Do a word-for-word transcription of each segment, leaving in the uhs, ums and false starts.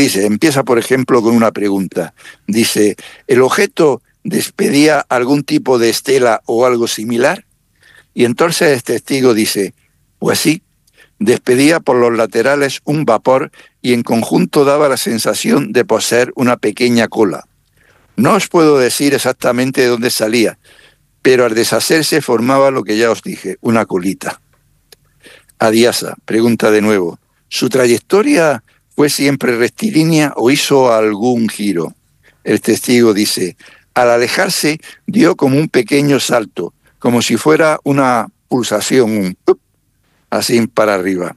dice, empieza por ejemplo con una pregunta. Dice, ¿el objeto despedía algún tipo de estela o algo similar? Y entonces el testigo dice, pues sí, despedía por los laterales un vapor y en conjunto daba la sensación de poseer una pequeña cola. No os puedo decir exactamente de dónde salía, pero al deshacerse formaba lo que ya os dije, una colita. Adiasa pregunta de nuevo, ¿su trayectoria fue siempre rectilínea o hizo algún giro? El testigo dice, al alejarse dio como un pequeño salto, como si fuera una pulsación, un ¡up! Así para arriba.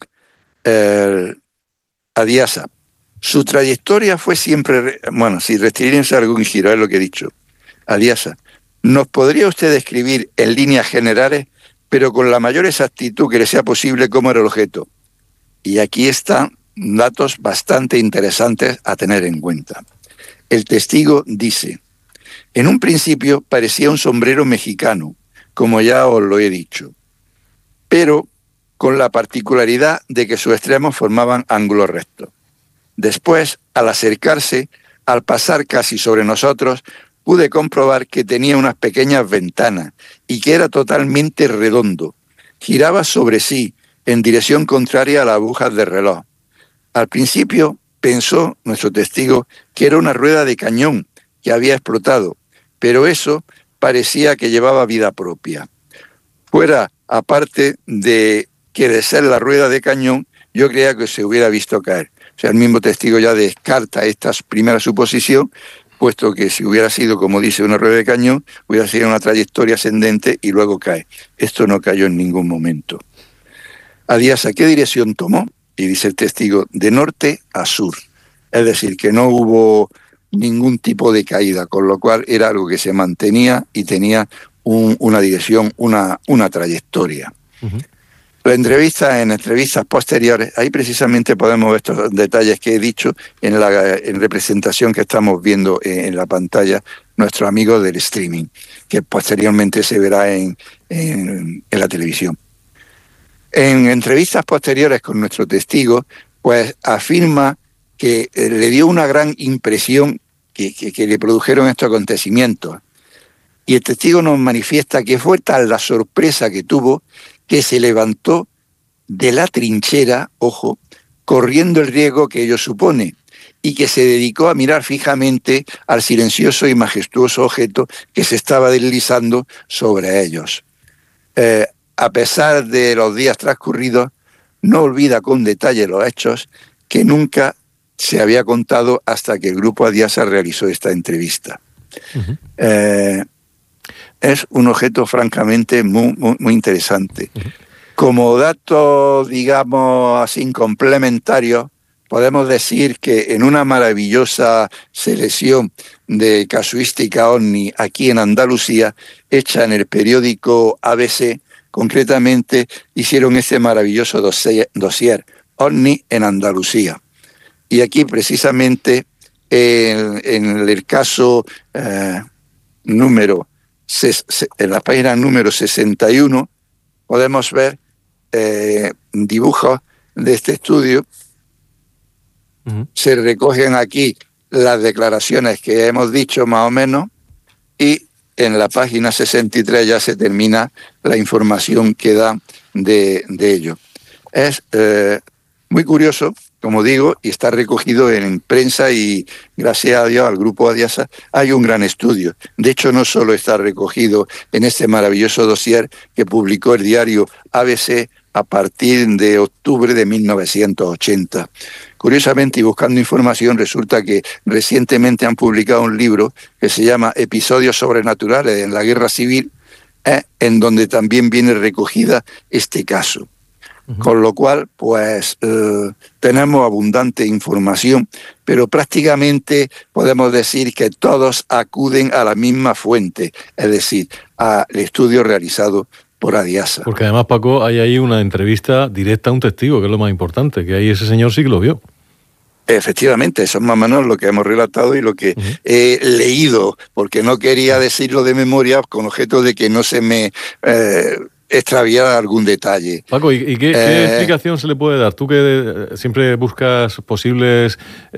Eh, Adiasa, su trayectoria fue siempre, bueno, si rectilínea es algún giro, es lo que he dicho. Adiasa, ¿nos podría usted describir en líneas generales, pero con la mayor exactitud que le sea posible, cómo era el objeto? Y aquí están datos bastante interesantes a tener en cuenta. El testigo dice, en un principio parecía un sombrero mexicano, como ya os lo he dicho, pero con la particularidad de que sus extremos formaban ángulos rectos. Después, al acercarse, al pasar casi sobre nosotros, pude comprobar que tenía unas pequeñas ventanas y que era totalmente redondo. Giraba sobre sí, en dirección contraria a las agujas del reloj. Al principio pensó nuestro testigo que era una rueda de cañón que había explotado, pero eso parecía que llevaba vida propia. Fuera, aparte de que de ser la rueda de cañón, yo creía que se hubiera visto caer. O sea, el mismo testigo ya descarta esta primera suposición, puesto que si hubiera sido, como dice, una rueda de cañón, hubiera sido una trayectoria ascendente y luego cae. Esto no cayó en ningún momento. Adiasa, ¿qué dirección tomó? Y dice el testigo, de norte a sur. Es decir, que no hubo ningún tipo de caída, con lo cual era algo que se mantenía y tenía un, una dirección, una, una trayectoria. Uh-huh. La entrevista, en entrevistas posteriores, ahí precisamente podemos ver estos detalles que he dicho en la en representación que estamos viendo en, en la pantalla, nuestro amigo del streaming, que posteriormente se verá en, en, en la televisión. En entrevistas posteriores con nuestro testigo, pues afirma que eh, le dio una gran impresión que, que, que le produjeron estos acontecimientos. Y el testigo nos manifiesta que fue tal la sorpresa que tuvo que se levantó de la trinchera, ojo, corriendo el riesgo que ello supone, y que se dedicó a mirar fijamente al silencioso y majestuoso objeto que se estaba deslizando sobre ellos. Eh, a pesar de los días transcurridos, no olvida con detalle los hechos que nunca se había contado hasta que el grupo Adiasa realizó esta entrevista. Uh-huh. Eh, es un objeto francamente muy, muy, muy interesante. Uh-huh. Como dato, digamos así, complementario, podemos decir que en una maravillosa selección de casuística OVNI aquí en Andalucía, hecha en el periódico A B C, concretamente hicieron ese maravilloso dossier, dossier OVNI en Andalucía. Y aquí precisamente en, en el caso eh, número, en la página número sesenta y uno, podemos ver eh, dibujos de este estudio. Uh-huh. Se recogen aquí las declaraciones que hemos dicho más o menos y en la página sesenta y tres ya se termina la información que da de, de ello. Es eh, muy curioso, como digo, y está recogido en prensa y gracias a Dios al grupo Adiasa hay un gran estudio. De hecho, no solo está recogido en este maravilloso dossier que publicó el diario A B C a partir de octubre de mil novecientos ochenta. Curiosamente, y buscando información, resulta que recientemente han publicado un libro que se llama Episodios sobrenaturales en la Guerra Civil, eh, en donde también viene recogida este caso. Uh-huh. Con lo cual, pues, eh, tenemos abundante información, pero prácticamente podemos decir que todos acuden a la misma fuente, es decir, al estudio realizado por Adiasa. Porque además, Paco, hay ahí una entrevista directa a un testigo, que es lo más importante, que ahí ese señor sí que lo vio. Efectivamente, eso es más o menos lo que hemos relatado y lo que uh-huh. he leído, porque no quería decirlo de memoria con objeto de que no se me eh, extraviara algún detalle. Paco, ¿y, y qué, eh, qué explicación se le puede dar? Tú que siempre buscas posibles